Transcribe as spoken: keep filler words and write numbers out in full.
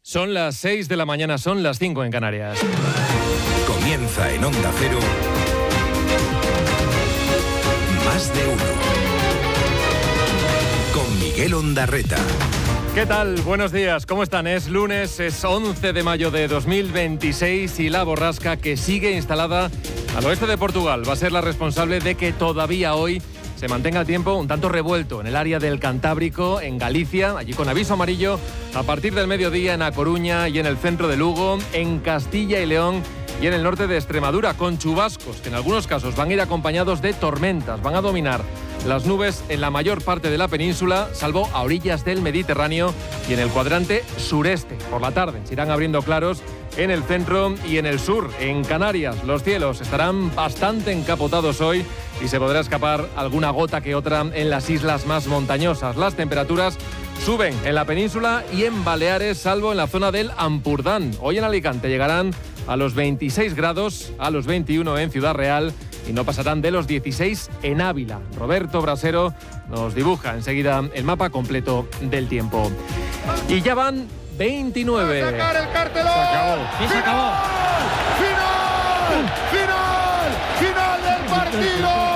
Son las seis de la mañana, son las cinco en Canarias. Comienza en Onda Cero. Más de uno. Con Miguel Ondarreta. ¿Qué tal? Buenos días, ¿cómo están? Es lunes, es once de mayo de dos mil veintiséis y la borrasca que sigue instalada al oeste de Portugal va a ser la responsable de que todavía hoy se mantenga el tiempo un tanto revuelto en el área del Cantábrico, en Galicia, allí con aviso amarillo a partir del mediodía en A Coruña y en el centro de Lugo, en Castilla y León y en el norte de Extremadura, con chubascos que en algunos casos van a ir acompañados de tormentas, van a dominar las nubes en la mayor parte de la península, salvo a orillas del Mediterráneo y en el cuadrante sureste. Por la tarde se irán abriendo claros en el centro y en el sur. En Canarias los cielos estarán bastante encapotados hoy y se podrá escapar alguna gota que otra en las islas más montañosas. Las temperaturas suben en la península y en Baleares, salvo en la zona del Ampurdán. Hoy en Alicante llegarán a los veintiséis grados, a los veintiuno en Ciudad Real y no pasarán de los dieciséis en Ávila. Roberto Brasero nos dibuja enseguida el mapa completo del tiempo. Y ya van veintinueve. ¡A sacar el cartelón! Se acabó. ¡Sí, se acabó! ¡Final! ¡Final! ¡Final del partido!